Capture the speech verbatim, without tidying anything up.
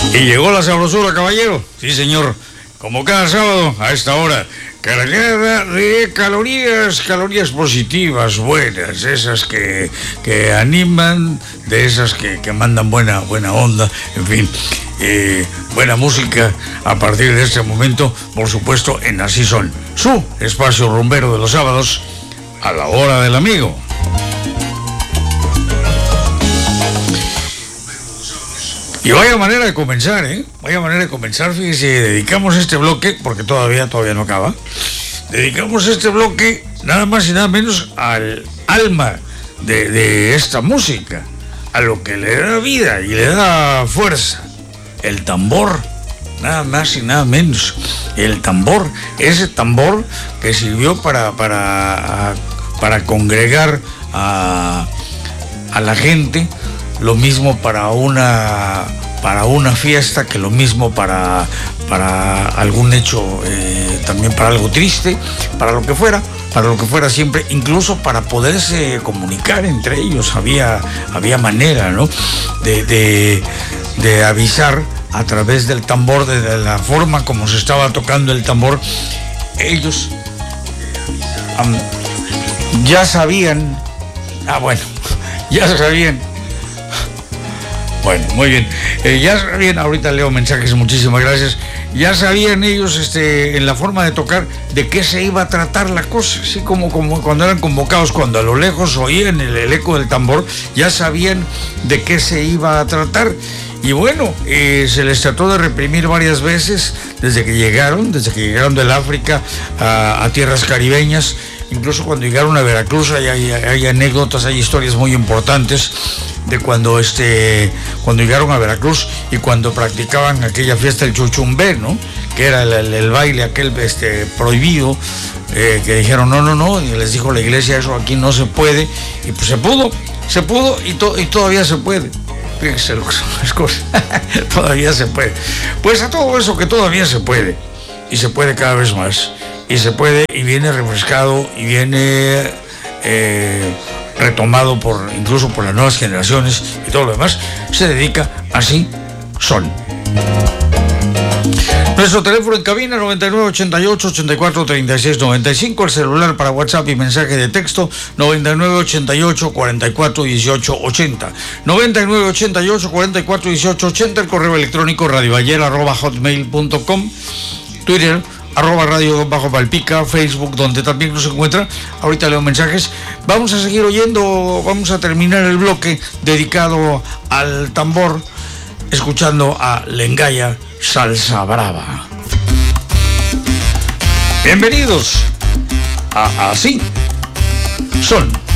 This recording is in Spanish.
Y llegó la sabrosura, caballero. Sí, señor. Como cada sábado, a esta hora, cargada de calorías, calorías positivas, buenas, esas que, que animan, de esas que, que mandan buena, buena onda, en fin, eh, buena música a partir de este momento, por supuesto, en Así Son, su espacio rumbero de los sábados, a la hora del amigo. Y vaya manera de comenzar, ¿eh? Vaya manera de comenzar, fíjese, dedicamos este bloque, porque todavía, todavía no acaba, dedicamos este bloque nada más y nada menos al alma de, de esta música, a lo que le da vida y le da fuerza, el tambor, nada más y nada menos, el tambor, ese tambor que sirvió para, para, para congregar a, a la gente, lo mismo para una para una fiesta que lo mismo para, para algún hecho, eh, también para algo triste, para lo que fuera, para lo que fuera siempre, incluso para poderse comunicar entre ellos, había, había manera, ¿no? de, de, de avisar a través del tambor, de, de la forma como se estaba tocando el tambor. Ellos um, ya sabían, ah bueno, ya sabían. Bueno, muy bien. Eh, ya sabían, ahorita leo mensajes, muchísimas gracias. Ya sabían ellos, este, en la forma de tocar, de qué se iba a tratar la cosa. Así como, como cuando eran convocados, cuando a lo lejos oían el, el eco del tambor, ya sabían de qué se iba a tratar. Y bueno, eh, se les trató de reprimir varias veces desde que llegaron, desde que llegaron del África a, a tierras caribeñas. Incluso cuando llegaron a Veracruz hay, hay, hay anécdotas, hay historias muy importantes de cuando este cuando llegaron a Veracruz y cuando practicaban aquella fiesta del chuchumbé, ¿no? Que era el, el, el baile aquel este prohibido, eh, que dijeron no, no, no, y les dijo la iglesia, eso aquí no se puede, y pues se pudo, se pudo y, to, y todavía se puede. Fíjense lo que son las cosas, todavía se puede. Pues a todo eso que todavía se puede, y se puede cada vez más, y se puede, y viene refrescado, y viene eh, retomado por incluso por las nuevas generaciones y todo lo demás, se dedica Así Son. Nuestro teléfono en cabina noventa y nueve ochenta y ocho ochenta y cuatro treinta y seis noventa y cinco, el celular para WhatsApp y mensaje de texto noventa y nueve ochenta y ocho cuarenta y cuatro dieciocho ochenta, noventa y nueve ochenta y ocho cuarenta y cuatro dieciocho ochenta, el correo electrónico radiobayer arroba hotmail punto com, Twitter arroba radio bajo palpica, Facebook, donde también nos encuentra. Ahorita leo mensajes. Vamos a seguir oyendo, vamos a terminar el bloque dedicado al tambor, escuchando a Lengaya Salsa Brava. Bienvenidos a Así Son.